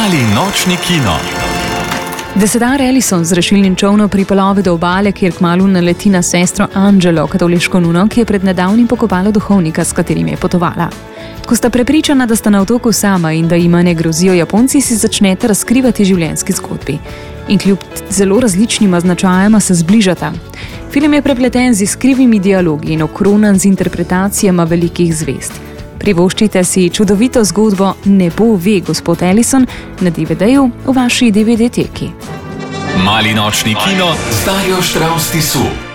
Mali nočni kino. Desedar Ellison z rešilnim čolnom priplove do obale, kjer kmalu naleti na sestro Angelo, katoliško nuno, ki je pred nedavnim pokopala duhovnika, s katerim je potovala. Ko sta prepričana, da sta na otoku sama in da jima ne grozijo Japonci, si začneta razkrivati življenjski zgodbi. In kljub zelo različnima značajama se zbližata. Film je prepleten z iskrivimi dialogi in okronan z interpretacijama velikih zvezd. Privoščite si čudovito zgodbo Nebo ve, gospod Ellison na DVD-ju v vaši DVD-teki. Mali nočni kino z Darjo Štravs Tisu.